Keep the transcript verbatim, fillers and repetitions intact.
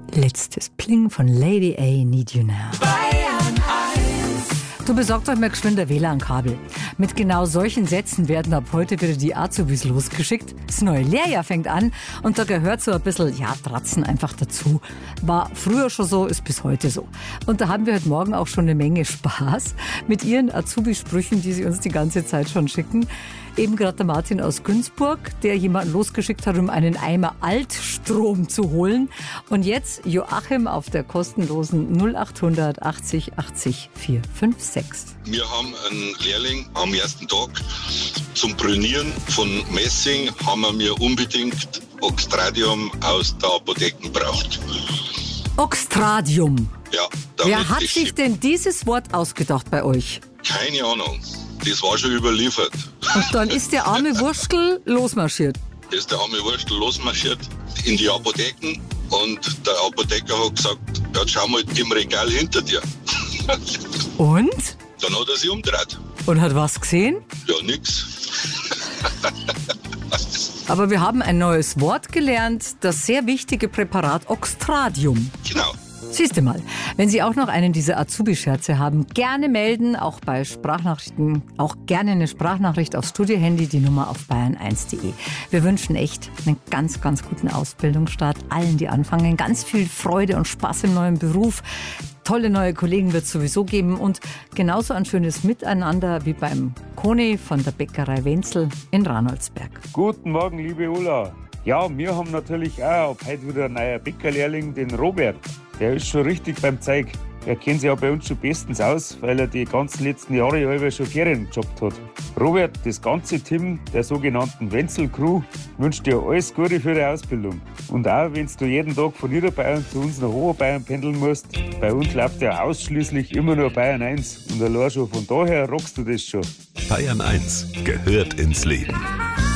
Letztes Pling von Lady A, Need You Now. Du besorgt euch mal geschwind ein W L A N-Kabel. Mit genau solchen Sätzen werden ab heute wieder die Azubis losgeschickt. Das neue Lehrjahr fängt an und da gehört so ein bisschen, ja, Tratzen einfach dazu. War früher schon so, ist bis heute so. Und da haben wir heute Morgen auch schon eine Menge Spaß mit ihren Azubi-Sprüchen, die sie uns die ganze Zeit schon schicken. Eben gerade der Martin aus Günzburg, der jemanden losgeschickt hat, um einen Eimer Altstrom zu holen. Und jetzt Joachim auf der kostenlosen null acht hundert achtzig achtzig vier fünf sechs. Wir haben einen Lehrling am ersten Tag zum Brünieren von Messing, haben wir mir unbedingt Oxtradium aus der Apotheke gebraucht. Oxtradium? Ja. Wer hat sich denn dieses Wort ausgedacht bei euch? Keine Ahnung. Das war schon überliefert. Und dann ist der arme Wurstel losmarschiert. Ist der arme Wurstel losmarschiert in die Apotheken und der Apotheker hat gesagt, ja, schau mal im Regal hinter dir. Und? Dann hat er sich umgedreht. Und hat was gesehen? Ja, nix. Aber wir haben ein neues Wort gelernt, das sehr wichtige Präparat Oxtradium. Genau. Siehst du mal, wenn Sie auch noch einen dieser Azubi-Scherze haben, gerne melden, auch bei Sprachnachrichten, auch gerne eine Sprachnachricht aufs Studiohandy, die Nummer auf bayern eins punkt de. Wir wünschen echt einen ganz, ganz guten Ausbildungsstart allen, die anfangen, ganz viel Freude und Spaß im neuen Beruf. Tolle neue Kollegen wird es sowieso geben und genauso ein schönes Miteinander wie beim Koni von der Bäckerei Wenzel in Ranoldsberg. Guten Morgen, liebe Ulla. Ja, wir haben natürlich auch ab heute wieder einen neuen Bäckerlehrling, den Robert. Der ist schon richtig beim Zeug. Er kennt sich ja bei uns schon bestens aus, weil er die ganzen letzten Jahre ja schon Ferien gejobbt hat. Robert, das ganze Team der sogenannten Wenzel-Crew wünscht dir alles Gute für die Ausbildung. Und auch, wenn du jeden Tag von Niederbayern zu uns nach Oberbayern pendeln musst, bei uns läuft ja ausschließlich immer nur Bayern eins. Und allein schon von daher rockst du das schon. Bayern eins gehört ins Leben.